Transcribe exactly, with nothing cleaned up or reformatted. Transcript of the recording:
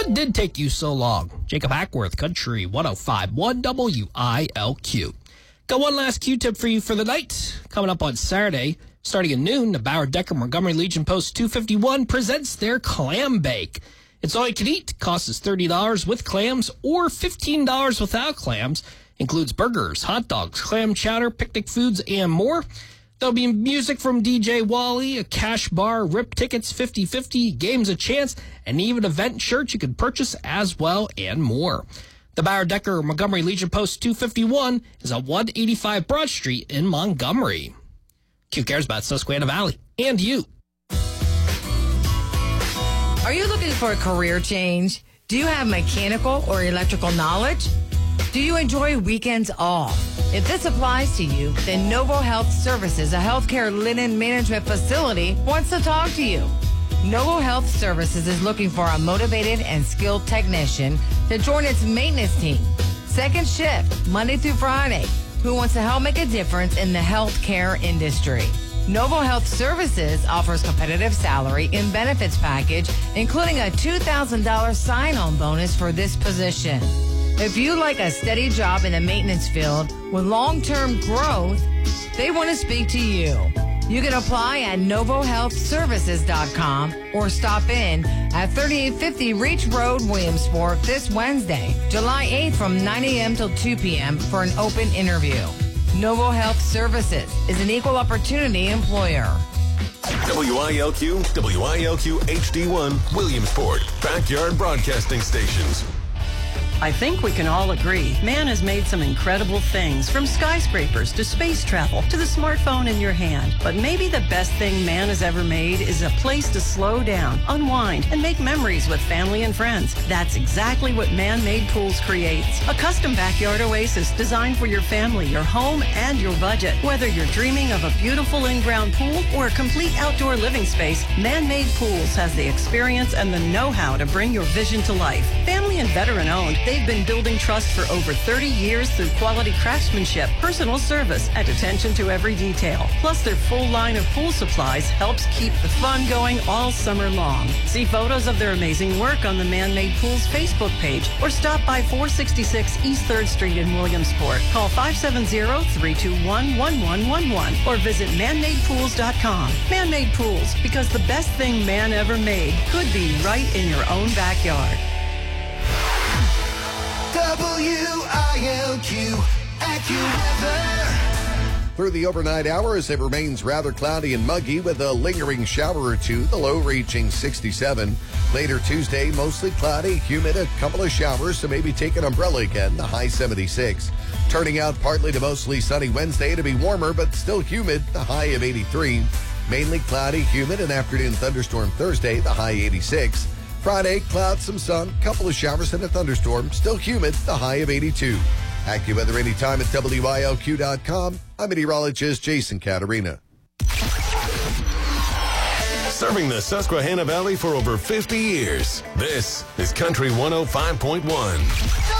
What did take you so long? Jacob Hackworth, Country one oh five point one W I L Q. Got one last Q-tip for you for the night. Coming up on Saturday, starting at noon, the Bauer Decker Montgomery Legion Post two fifty-one presents their clam bake. It's all you can eat. Costs us thirty dollars with clams or fifteen dollars without clams. Includes burgers, hot dogs, clam chowder, picnic foods, and more. There'll be music from D J Wally, a cash bar, rip tickets fifty-fifty, games a chance, and even event shirts you can purchase as well, and more. The Bauer Decker Montgomery Legion Post two fifty-one is at one eighty-five Broad Street in Montgomery. Q cares about Susquehanna Valley and you. Are you looking for a career change? Do you have mechanical or electrical knowledge? Do you enjoy weekends off? If this applies to you, then Novo Health Services, a healthcare linen management facility, wants to talk to you. Novo Health Services is looking for a motivated and skilled technician to join its maintenance team. Second shift, Monday through Friday, who wants to help make a difference in the healthcare industry. Novo Health Services offers competitive salary and benefits package, including a two thousand dollars sign-on bonus for this position. If you like a steady job in the maintenance field with long-term growth, they want to speak to you. You can apply at novo health services dot com or stop in at thirty-eight fifty Reach Road, Williamsport this Wednesday, July eighth from nine a.m. till two p.m. for an open interview. Novo Health Services is an equal opportunity employer. W I L Q, W I L Q H D one, Williamsport, backyard broadcasting stations. I think we can all agree man has made some incredible things, from skyscrapers to space travel to the smartphone in your hand. But maybe the best thing man has ever made is a place to slow down, unwind, and make memories with family and friends. That's exactly what Man-Made Pools creates. A custom backyard oasis designed for your family, your home, and your budget. Whether you're dreaming of a beautiful in-ground pool or a complete outdoor living space, Man-Made Pools has the experience and the know-how to bring your vision to life. Family and veteran-owned, they've been building trust for over thirty years through quality craftsmanship, personal service, and attention to every detail. Plus, their full line of pool supplies helps keep the fun going all summer long. See photos of their amazing work on the Man-Made Pools Facebook page or stop by four sixty-six East third Street in Williamsport. Call five seven zero, three two one, one one one one or visit man made pools dot com. Man-Made Pools, because the best thing man ever made could be right in your own backyard. W I L Q, AccuWeather. Through the overnight hours, it remains rather cloudy and muggy with a lingering shower or two, the low reaching sixty-seven. Later Tuesday, mostly cloudy, humid, a couple of showers, so maybe take an umbrella again, the high seventy-six. Turning out partly to mostly sunny Wednesday to be warmer, but still humid, the high of eighty-three. Mainly cloudy, humid, an afternoon thunderstorm Thursday, the high eighty-six. Friday, clouds, some sun, couple of showers and a thunderstorm. Still humid, the high of eighty-two. AccuWeather anytime at W I L Q dot com. I'm meteorologist Jason Caterina. Serving the Susquehanna Valley for over fifty years. This is Country one oh five point one.